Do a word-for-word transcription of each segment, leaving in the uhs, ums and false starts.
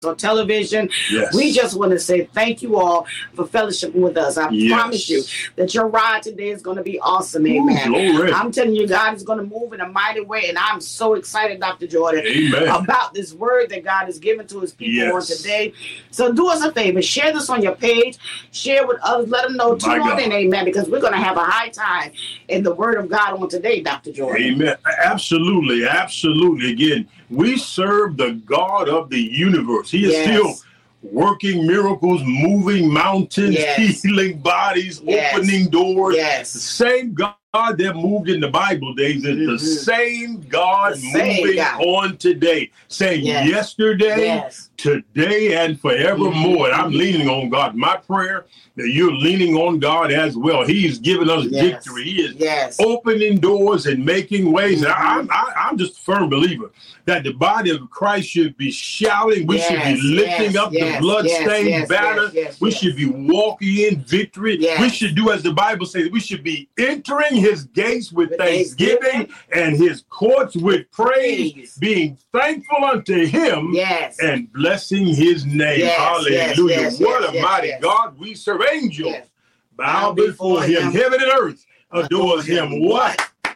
on television. Yes. We just want to say thank you all for fellowshiping with us. I Yes. promise you that your ride today is going to be awesome. Amen. Ooh, glory. I'm telling you, God is going to move in a mighty way, and I'm so excited, Doctor Jordan, Amen. about this word that God has given to his people Yes. on today. So do us a favor, share this on your page, share with others, let them know, tune on in, amen, because we're going to have a high time in the word of God on today, Doctor Jordan. Amen. Absolutely. Absolutely. Again, we serve the God of the universe. He is Yes. still working miracles, moving mountains, Yes. healing bodies, Yes. opening doors. Yes. The same God that moved in the Bible days is Mhm. the same God The same moving God. on today. Saying Yes. yesterday, Yes. today, and forevermore. And I'm Mhm. leaning on God. My prayer that you're leaning on God as well. He's given us Yes. victory. He is Yes. opening doors and making ways. And I, Mhm. I, I'm just a firm believer that the body of Christ should be shouting. We Yes, should be lifting yes, up yes, the bloodstained yes, yes, banner. yes, yes, we yes. should be walking in victory. Yes. We should do as the Bible says. We should be entering his gates with, With thanksgiving, thanksgiving and his courts with praise, Praise. being thankful unto him Yes. and blessing his name. Yes, Hallelujah. yes, yes, what yes, a yes, mighty yes. God we serve. Angels Yes. bow before him. Heaven and earth adores him. What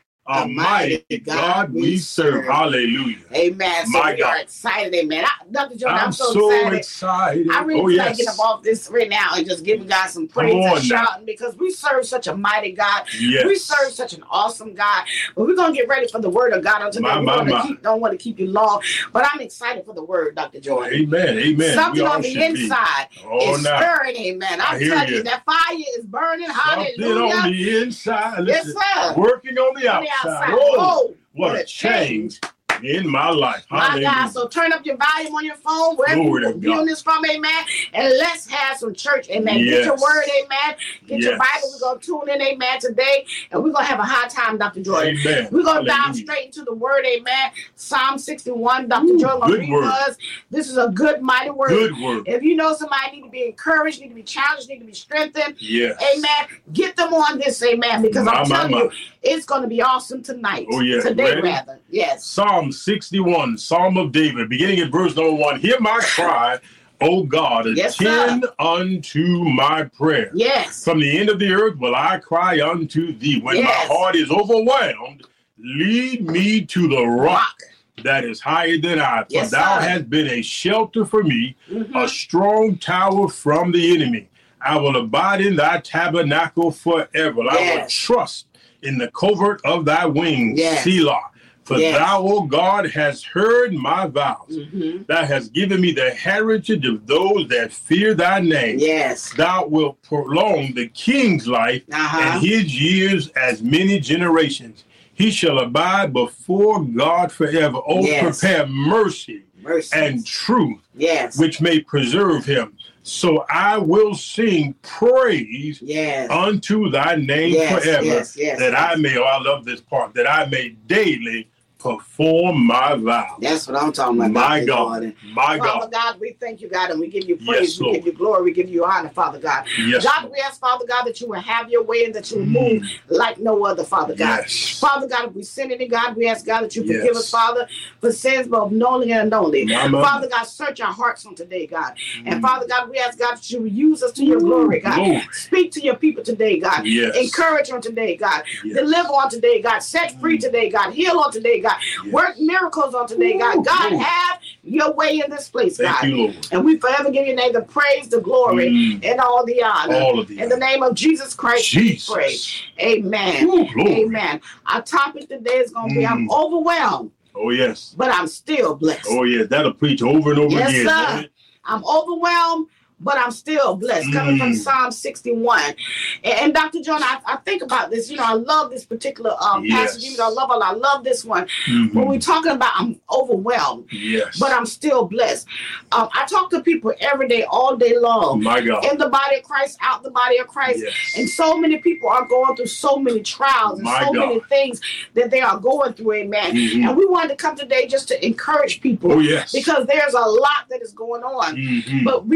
a mighty God we serve. Hallelujah. Amen. So My we God. are excited, amen. I, Doctor Jordan, I'm, I'm so, so excited. excited. I really Oh, feel yes. like getting up off this right now and just giving God some praise Come on and now. shouting because we serve such a mighty God. Yes. We serve such an awesome God. But we're going to get ready for the word of God on today. My, we my, wanna my. keep, don't want to keep you long, but I'm excited for the word, Doctor Jordan. Amen. Amen. Something We all on the should be. inside Oh, is now. stirring, amen. I I'm hear telling you, you. that fire is burning. Something Hallelujah. on the inside. Yes, Listen, sir. working on the On the outside. outside. Oh, Oh, what a change in my life. My Hallelujah. God, so turn up your volume on your phone, wherever Glory you're to viewing God. this from, amen. And let's have some church, amen. Get Yes. your word, amen. Get your Yes. Bible. We're going to tune in, amen, today. And we're going to have a high time, Doctor Jordan. Amen. We're going to dive Hallelujah. straight into the word, amen. Psalm sixty-one, Doctor Ooh, Jordan going to good read word. for us. This is a good, mighty word. Good word. If you know somebody need to be encouraged, need to be challenged, need to be strengthened, Yes. amen, get them on this, amen, because My, I'm my, telling my. you, it's going to be awesome tonight. Oh, yeah. Today, Ready? rather. Yes. Psalm sixty-one, Psalm of David, beginning at verse number one. Hear my cry, O God, Yes, sir. attend unto my prayer. Yes. From the end of the earth will I cry unto thee. When Yes. my heart is overwhelmed, lead me to the rock that is higher than I. For Yes, thou sir. hast been a shelter for me, Mhm. a strong tower from the enemy. I will abide in thy tabernacle forever. I will Yes. trust in the covert of thy wings, Yes. Selah. For Yes. thou, O God, hast heard my vows. Mhm. Thou hast given me the heritage of those that fear thy name. Yes. Thou wilt prolong the king's life Uh-huh. and his years as many generations. He shall abide before God forever. Oh, Yes. prepare mercy Mercy. and truth, Yes. which may preserve him. So I will sing praise Yes. unto thy name Yes, forever, yes, yes, that yes. I may, oh, I love this part, that I may daily perform my vow. That's what I'm talking about. My Doctor God, Jordan. my Father God. God, we thank you, God, and we give you Yes, praise, we Lord. give you glory, we give you honor, Father God. Yes, God, Lord. we ask, Father God, that you will have your way and that you will Mm. move like no other, Father God. Yes. Father God, if we sin any, God, we ask, God, that you forgive Yes. us, Father, for sins both knowingly and unknowingly. My, my, Father God, search our hearts on today, God. And Mm. Father God, we ask, God, that you will use us to your glory, God. Glory. Speak to your people today, God. Yes. Encourage on today, God. Yes. Deliver on today, God. Set free today, God. Heal on today, God. Yes. Work miracles on today, God. Ooh, God, glory. have your way in this place, Thank God. you, Lord. And we forever give your name the praise, the glory, Mm. and all the honor. All of the In the honor. name of Jesus Christ, Jesus. we pray. Amen. Ooh, glory. Amen. Our topic today is going to be, Mm. I'm overwhelmed, Oh, yes. but I'm still blessed. Oh, yes. That'll preach over and over Yes, again. sir. doesn't it? I'm overwhelmed, but I'm still blessed. Coming from Mm. Psalm sixty-one. And, and Doctor John, I, I think about this. You know, I love this particular um, Yes. passage. You know, I love it. I love this one. Mhm. When we're talking about I'm overwhelmed, Yes. but I'm still blessed. Um, I talk to people every day, all day long. My God. In the body of Christ, out the body of Christ. Yes. And so many people are going through so many trials and My so God. many things that they are going through, amen. Mhm. And we wanted to come today just to encourage people Oh, yes. because there's a lot that is going on. Mhm. But we've got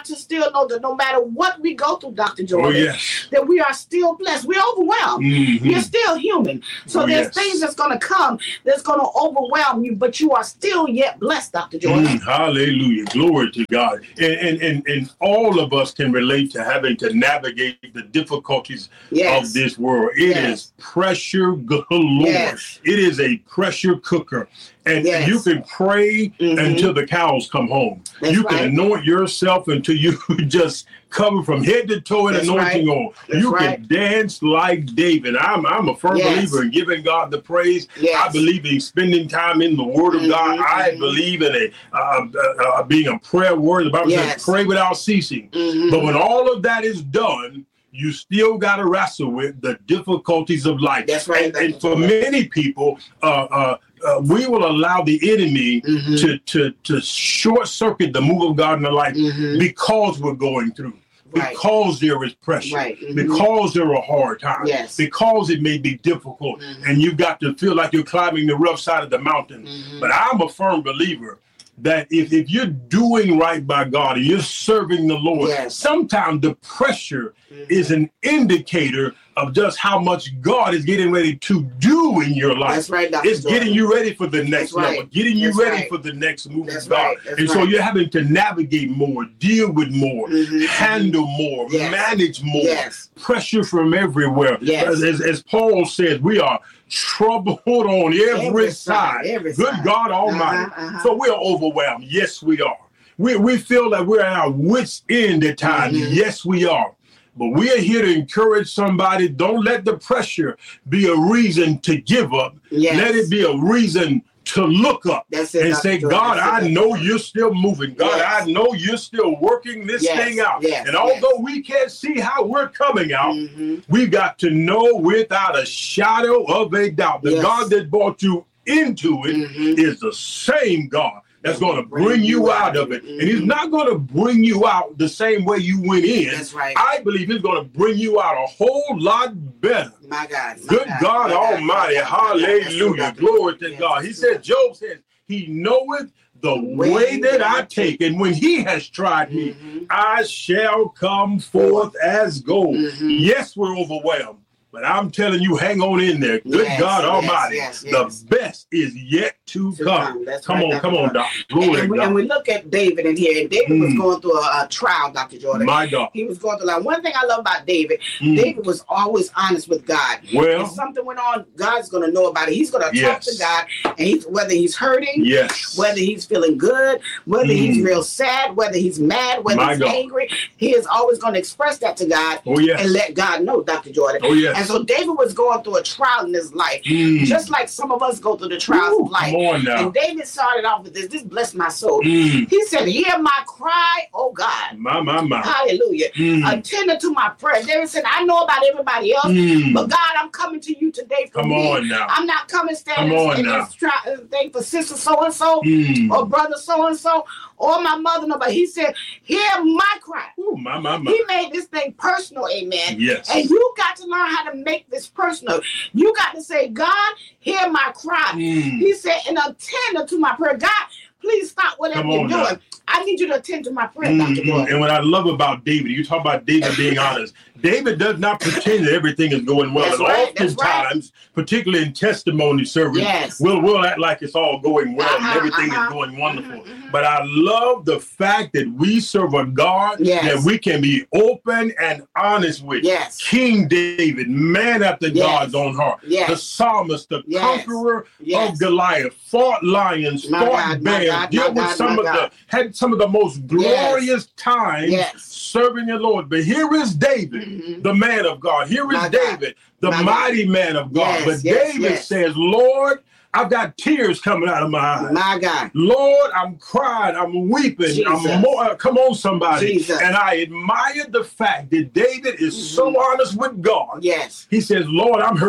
to still know that no matter what we go through, Doctor Jordan, oh, yes. that we are still blessed. We're overwhelmed. Mm-hmm. You're still human. So oh, there's yes. things that's going to come that's going to overwhelm you, but you are still yet blessed, Doctor Jordan. Mm, hallelujah. Glory to God. And, and, and, and all of us can relate to having to navigate the difficulties yes. of this world. It yes. is pressure galore. Yes. It is a pressure cooker. And, yes. and you can pray mm-hmm. until the cows come home. That's you right. can anoint yourself until you just cover from head to toe in That's anointing right. oil. That's you right. can dance like David. I'm I'm a firm yes. believer in giving God the praise. Yes. I believe in spending time in the Word of mm-hmm. God. I mm-hmm. believe in a uh, uh, uh, being a prayer warrior. The Bible yes. says pray without ceasing. Mm-hmm. But when all of that is done, you still got to wrestle with the difficulties of life. That's right. And, and for many people, uh, uh, uh, we will allow the enemy mm-hmm. to, to, to short circuit the move of God in their life mm-hmm. because we're going through. Right. Because there is pressure, right. mm-hmm. because there are hard times, yes. because it may be difficult, mm-hmm. and you've got to feel like you're climbing the rough side of the mountain. Mm-hmm. But I'm a firm believer that if, if you're doing right by God and you're serving the Lord, yes. sometimes the pressure mm-hmm. is an indicator of just how much God is getting ready to do in your life. That's right, Doctor It's Jordan. getting you ready for the next That's right. level, getting you That's ready right. for the next move That's of God. right. That's and so right. you're having to navigate more, deal with more, mm-hmm. handle more, yes. manage more, yes. pressure from everywhere. Yes. As, as, as Paul said, we are troubled on every, every side. side. Every Good side. God Almighty. Uh-huh, uh-huh. So we're overwhelmed. Yes, we are. We, we feel that we're at our wits' end at times. Mm-hmm. Yes, we are. But we are here to encourage somebody. Don't let the pressure be a reason to give up. Yes. Let it be a reason to look up That's it, and Doctor say, Jordan. God, That's I it. know you're still moving. God, Yes. I know you're still working this Yes. thing out. Yes. And although we can't see how we're coming out, mm-hmm. we've got to know without a shadow of a doubt the yes. God that brought you into it mm-hmm. is the same God that's going to bring you out of it. Mm-hmm. And he's not going to bring you out the same way you went in. That's right. I believe he's going to bring you out a whole lot better. My God. My Good God, God my God, Almighty. my God, Hallelujah. yes. Glory to yes. God. He said, Job says, he knoweth the way, way that I take. And when he has tried me, mm-hmm. I shall come forth as gold. Mm-hmm. Yes, we're overwhelmed. But I'm telling you, hang on in there. Good yes, God yes, Almighty. yes, yes. The best is yet to, to come. come. That's come right, on, Doctor come on, Jordan. Doctor. Glory and, to we, God. and we look at David in here, and David mm. was going through a, a trial, Doctor Jordan. My God. He was going through like one thing I love about David. Mm. David was always honest with God. Well, if something went on, God's going to know about it. He's going to yes. talk to God, and he's, whether he's hurting, yes, whether he's feeling good, whether mm. he's real sad, whether he's mad, whether My he's God. angry, he is always going to express that to God oh, yes. and let God know, Doctor Jordan. Oh, yes. And so David was going through a trial in his life, mm. just like some of us go through the trials Ooh, of life. Come on now. And David started off with this. This blessed my soul. Mm. He said, hear my cry, oh God. My, my, my. Hallelujah. Mm. Attend to my prayer. David said, I know about everybody else, mm. but God, I'm coming to you today for Come me. on now. I'm not coming standing Come on in now. this tri- thing for sister so-and-so mm. or brother so-and-so or my mother. No, but he said, hear my cry. Ooh, my, my, my. He made this thing personal, amen. Yes. And you got to learn how to make this personal. You got to say, God, hear my cry. Mm. He said, and attend to my prayer. God, please stop whatever Come you're on doing. now. I need you to attend to my prayer, Mm-hmm. Doctor Jordan. And what I love about David, you talk about David being honest. David does not pretend that everything is going well. That's and right, that's oftentimes, right. particularly in testimony service, yes. we'll, we'll act like it's all going well uh-huh, and everything uh-huh. is going wonderful. Mm-hmm. But I love the fact that we serve a God yes. that we can be open and honest with. Yes. King David, man after yes. God's own heart. Yes. The psalmist, the yes. conqueror yes. of Goliath, fought lions, my fought God, bears, God, dealt with God, some of God. the, had some of the most glorious yes. times yes. serving the Lord. But here is David, mm-hmm. the man of God. Here is my David, God. the my mighty God. man of God. Yes, but yes, David yes. says, Lord, I've got tears coming out of my eyes. My God. Lord, I'm crying. I'm weeping. Jesus. I'm more, come on, somebody. Jesus. And I admire the fact that David is mm-hmm. so honest with God. Yes. He says, Lord, I'm hurting.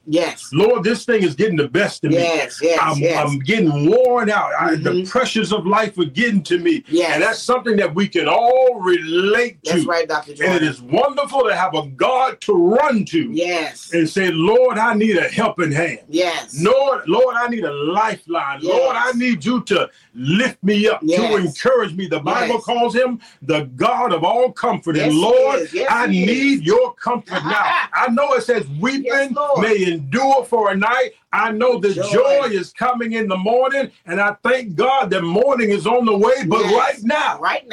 Yes. Lord, this thing is getting the best of me. Yes, yes, I'm, yes. I'm getting worn out. I, Mm-hmm. the pressures of life are getting to me. Yes. And that's something that we can all relate to. That's right, Doctor Jordan. And it is wonderful to have a God to run to. Yes. And say, Lord, I need a helping hand. Yes. Lord, Lord, I need a lifeline. Yes. Lord, I need you to lift me up, Yes. to encourage me. The Bible Yes. calls him the God of all comfort. Yes, And he Lord, is. Yes, I he is. need your comfort now. I know it says weeping Yes, Lord. may endure for a night. I know the Joy. joy is coming in the morning. And I thank God that morning is on the way. But Yes. right now, Right now.